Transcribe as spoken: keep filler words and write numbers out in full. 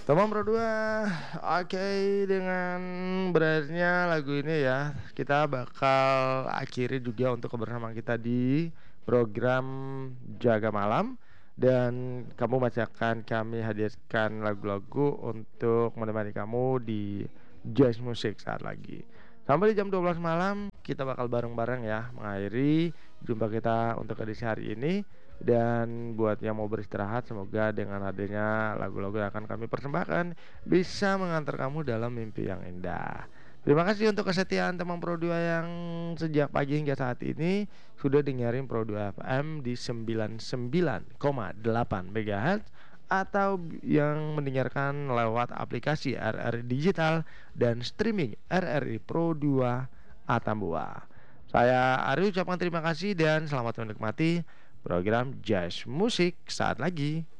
Teman Pro dua, oke, dengan berakhirnya lagu ini ya, kita bakal akhiri juga untuk kebersamaan kita di program Jaga Malam. Dan kamu masih akan kami hadirkan lagu-lagu untuk menemani kamu di Jazz Music saat lagi. Sampai di jam dua belas malam kita bakal bareng-bareng ya mengakhiri jumpa kita untuk edisi hari ini. Dan buat yang mau beristirahat, semoga dengan adanya lagu-lagu yang akan kami persembahkan bisa mengantar kamu dalam mimpi yang indah. Terima kasih untuk kesetiaan teman Pro dua yang sejak pagi hingga saat ini sudah dengerin Pro dua F M di sembilan puluh sembilan koma delapan megahertz atau yang mendengarkan lewat aplikasi R R I Digital dan streaming R R I Pro dua Atambua. Saya Ari ucapkan terima kasih dan selamat menikmati program Jazz Musik saat lagi.